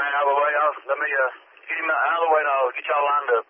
out of the way. Let me get him out of the way and I'll get y'all lined up.